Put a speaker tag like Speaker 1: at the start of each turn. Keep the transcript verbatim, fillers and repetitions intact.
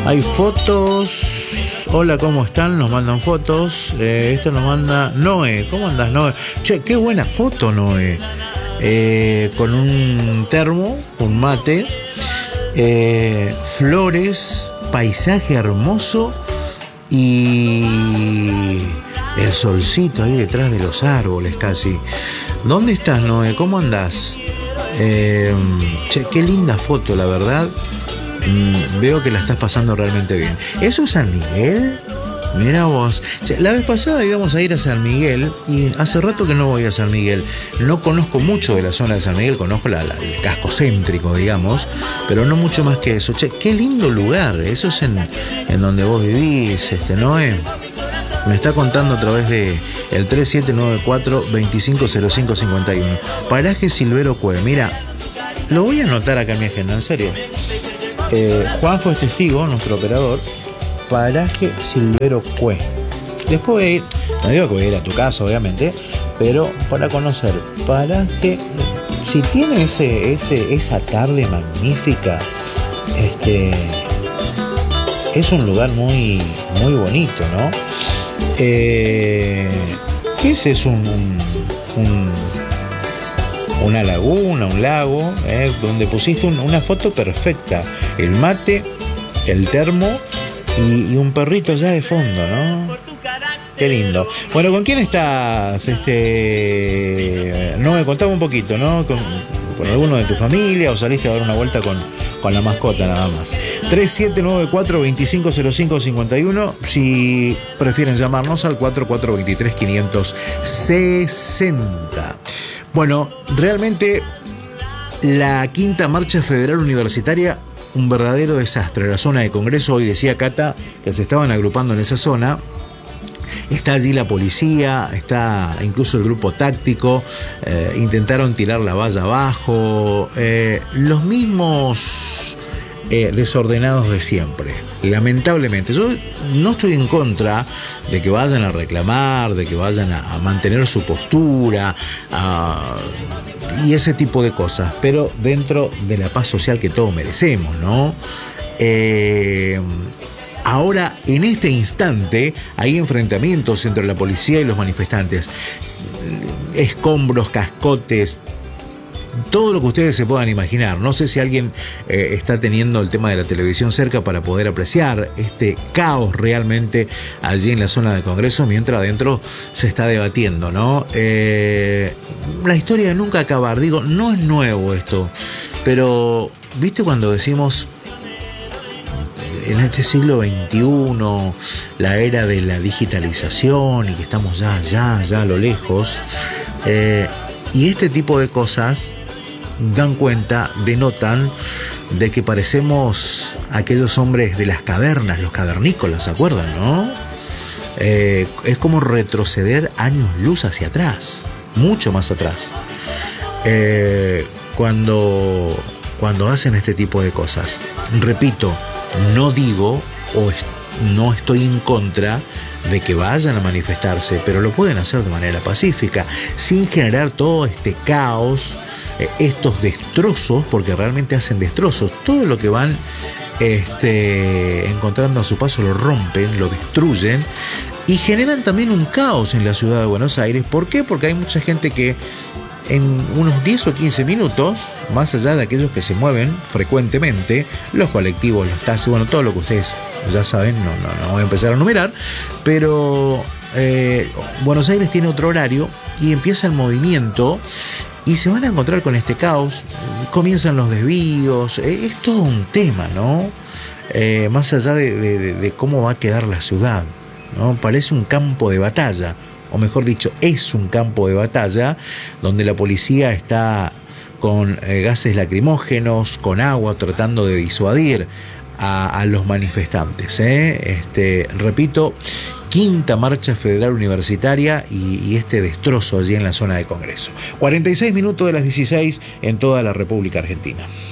Speaker 1: Hay fotos. Hola, ¿cómo están? Nos mandan fotos. Eh, esto nos manda Noé. ¿Cómo andas, Noé? Che, qué buena foto, Noé. Eh, con un termo, un mate, eh, flores, paisaje hermoso y el solcito ahí detrás de los árboles casi. ¿Dónde estás, Noé? ¿Cómo andás? Eh, che, qué linda foto, la verdad. Mm, veo que la estás pasando realmente bien. ¿Eso es San Miguel? Mira vos. Che, la vez pasada íbamos a ir a San Miguel y hace rato que no voy a San Miguel. No conozco mucho de la zona de San Miguel, conozco la, la, el casco céntrico, digamos, pero no mucho más que eso. Che, qué lindo lugar. Eso es en, en donde vos vivís, este, Noé. Me está contando a través de el tres siete nueve cuatro, dos cinco cero cinco cinco uno. Paraje Silvero Cue. Mira, lo voy a anotar acá en mi agenda, en serio. Eh, Juanjo es testigo, nuestro operador. Paraje Silvero Cue. Después voy a ir, no digo que voy a ir a tu casa, obviamente, pero para conocer paraje. Si tiene ese, ese, esa tarde magnífica, este, es un lugar muy, muy bonito, ¿no? Eh, ¿Qué es? Es un, un, un una laguna, un lago, eh, donde pusiste un, una foto perfecta. El mate, el termo y, y un perrito ya de fondo, ¿no? Qué lindo. Bueno, ¿con quién estás? Este, no me contaba un poquito, ¿no? Con, con alguno de tu familia o saliste a dar una vuelta con, con la mascota nada más. tres siete nueve cuatro, dos cinco cero cinco cinco uno. Si prefieren llamarnos al cuatro cuatro dos tres, cinco seis cero. Bueno, realmente la quinta marcha federal universitaria, un verdadero desastre. La zona de Congreso, hoy decía Cata que se estaban agrupando en esa zona. Está allí la policía, está incluso el grupo táctico, eh, intentaron tirar la valla abajo, eh, los mismos eh, desordenados de siempre. Lamentablemente, yo no estoy en contra de que vayan a reclamar, de que vayan a, a mantener su postura a, y ese tipo de cosas, pero dentro de la paz social que todos merecemos, ¿no? Eh, ahora, en este instante, hay enfrentamientos entre la policía y los manifestantes. Escombros, cascotes, todo lo que ustedes se puedan imaginar. No sé si alguien eh, está teniendo el tema de la televisión cerca para poder apreciar este caos realmente allí en la zona de Congreso, mientras adentro se está debatiendo, ¿no? Eh, la historia de nunca acabar. Digo, no es nuevo esto, pero ¿viste cuando decimos en este siglo veintiuno, la era de la digitalización y que estamos ya, ya, ya a lo lejos? Eh, y este tipo de cosas dan cuenta, denotan de que parecemos aquellos hombres de las cavernas, los cavernícolas, ¿se acuerdan, no? Eh, es como retroceder años luz hacia atrás, mucho más atrás, eh, cuando, cuando hacen este tipo de cosas. Repito, no digo o est- no estoy en contra de que vayan a manifestarse, pero lo pueden hacer de manera pacífica, sin generar todo este caos, eh, estos destrozos, porque realmente hacen destrozos. Todo lo que van este, encontrando a su paso lo rompen, lo destruyen y generan también un caos en la ciudad de Buenos Aires. ¿Por qué? Porque hay mucha gente que en unos diez o quince minutos, más allá de aquellos que se mueven frecuentemente, los colectivos, los taxis, bueno, todo lo que ustedes ya saben, no, no, no voy a empezar a enumerar, pero eh, Buenos Aires tiene otro horario y empieza el movimiento y se van a encontrar con este caos, comienzan los desvíos, eh, es todo un tema, ¿no? Eh, más allá de, de, de cómo va a quedar la ciudad, ¿no? Parece un campo de batalla, o mejor dicho, es un campo de batalla donde la policía está con eh, gases lacrimógenos, con agua, tratando de disuadir a, a los manifestantes, ¿eh? Este, repito, quinta marcha federal universitaria y, y este destrozo allí en la zona de Congreso. cuarenta y seis minutos de las dieciséis en toda la República Argentina.